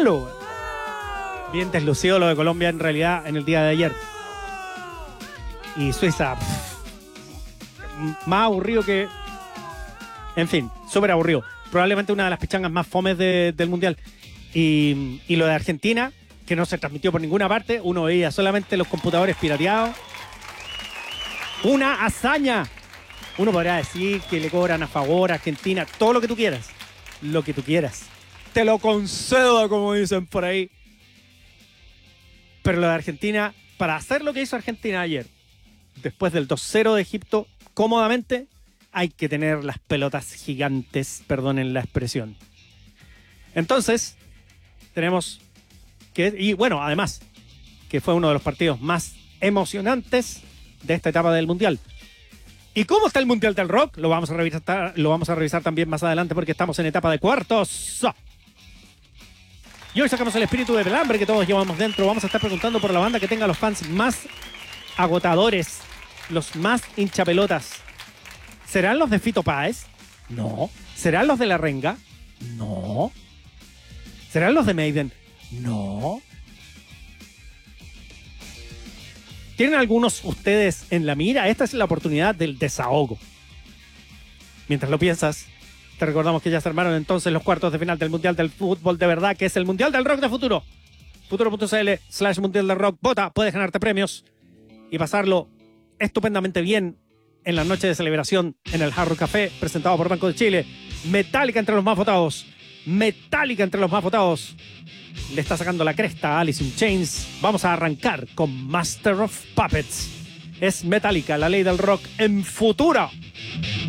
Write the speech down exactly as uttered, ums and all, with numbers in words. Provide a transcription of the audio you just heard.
malo. Bien deslucido lo de Colombia en realidad en el día de ayer. Y Suiza, pff, más aburrido que... En fin, súper aburrido. Probablemente una de las pichangas más fomes de, del Mundial. Y, y lo de Argentina, que no se transmitió por ninguna parte. Uno veía solamente los computadores pirateados. Una hazaña. Uno podrá decir que le cobran a favor a Argentina. Todo lo que tú quieras. Lo que tú quieras. Te lo concedo, como dicen por ahí. Pero lo de Argentina, para hacer lo que hizo Argentina ayer, después del dos cero de Egipto, cómodamente, hay que tener las pelotas gigantes, perdonen la expresión. Entonces, tenemos que... Y bueno, además, que fue uno de los partidos más emocionantes de esta etapa del Mundial. ¿Y cómo está el Mundial del Rock? Lo vamos a revisar, lo vamos a revisar también más adelante porque estamos en etapa de cuartos. Y hoy sacamos el espíritu del hambre que todos llevamos dentro. Vamos a estar preguntando por la banda que tenga los fans más agotadores, los más hinchapelotas. ¿Serán los de Fito Páez? No. ¿Serán los de La Renga? No. ¿Serán los de Maiden? No. ¿Tienen algunos ustedes en la mira? Esta es la oportunidad del desahogo. Mientras lo piensas, te recordamos que ya se armaron entonces los cuartos de final del Mundial del Fútbol de verdad, que es el Mundial del Rock de Futuro. Futuro.cl slash Mundial del Rock. Vota, puedes ganarte premios y pasarlo estupendamente bien en la noche de celebración en el Hard Rock Café, presentado por Banco de Chile. Metallica entre los más votados. Metallica entre los más votados. Le está sacando la cresta a Alice in Chains. Vamos a arrancar con Master of Puppets. Es Metallica, la ley del rock en Futuro.